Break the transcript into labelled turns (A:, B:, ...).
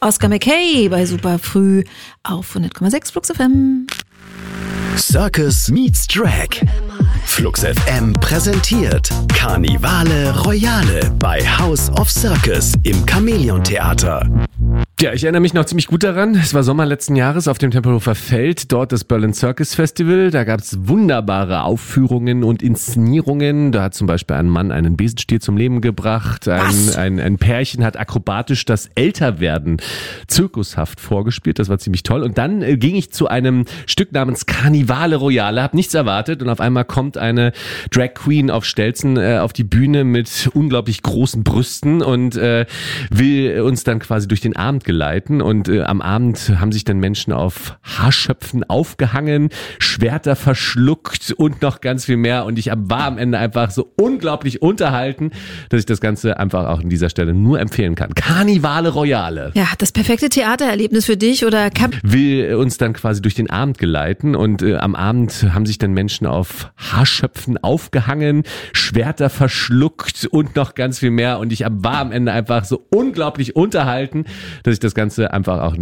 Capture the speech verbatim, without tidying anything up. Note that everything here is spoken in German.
A: Oscar McKay bei Super Früh auf hundert Komma sechs Flux F M.
B: Circus meets Drag. Flux F M präsentiert Karnivale Royale bei House of Circus im Chamäleon Theater.
C: Ja, ich erinnere mich noch ziemlich gut daran. Es war Sommer letzten Jahres auf dem Tempelhofer Feld, dort das Berlin Circus Festival. Da gab es wunderbare Aufführungen und Inszenierungen. Da hat zum Beispiel ein Mann einen Besenstiel zum Leben gebracht. Ein, ein, ein Pärchen hat akrobatisch das Älterwerden zirkushaft vorgespielt. Das war ziemlich toll. Und dann äh, ging ich zu einem Stück namens Karnivale Royale, hab nichts erwartet und auf einmal kommt eine Drag Queen auf Stelzen äh, auf die Bühne mit unglaublich großen Brüsten und äh, will uns dann quasi durch den Abend leiten und äh, am Abend haben sich dann Menschen auf Haarschöpfen aufgehangen, Schwerter verschluckt und noch ganz viel mehr und ich war am Ende einfach so unglaublich unterhalten, dass ich das Ganze einfach auch an dieser Stelle nur empfehlen kann. Karnivale Royale.
A: Ja, das perfekte Theatererlebnis für dich oder Kap-
C: will uns dann quasi durch den Abend geleiten und äh, am Abend haben sich dann Menschen auf Haarschöpfen aufgehangen, Schwerter verschluckt und noch ganz viel mehr und ich war am Ende einfach so unglaublich unterhalten, dass ich das Ganze einfach auch